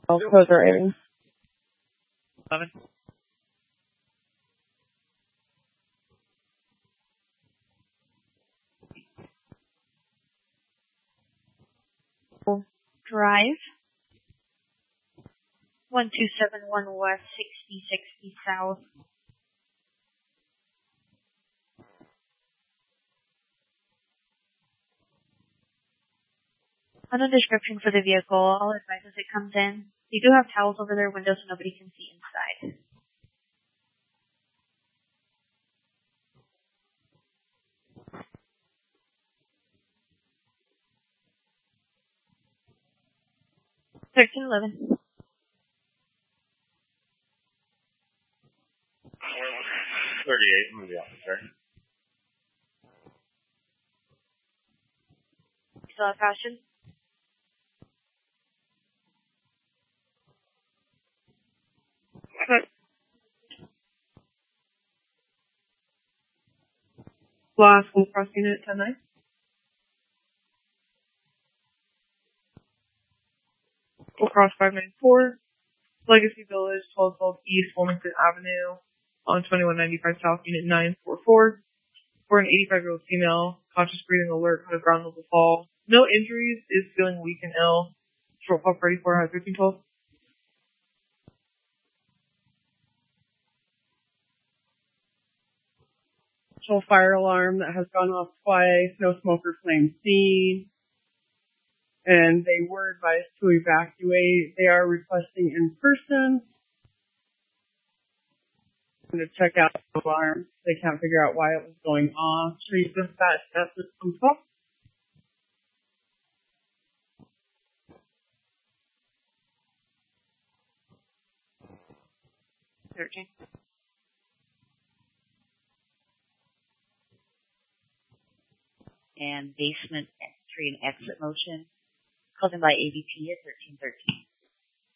Codes are aiming. 11. Drive. 1271 West, 6060 South. On a description for the vehicle, I'll advise as it comes in. You do have towels over their windows so nobody can see inside. $13.11. 38, move the officer. Still have caution? Last Full Cross Unit 10-9. Full Cross 594. Legacy Village, 1212 East Wilmington Avenue, on 2195 South, Unit 944. For an 85-year-old female, conscious breathing alert, had a ground level fall. No injuries, is feeling weak and ill. Short call 34, 1312. Fire alarm that has gone off twice, no smoker flame seen, and they were advised to evacuate. They are requesting in person. I'm going to check out the alarm. They can't figure out why it was going off. So you dispatch that system call. And basement entry and exit motion, called in by AVP at 1313.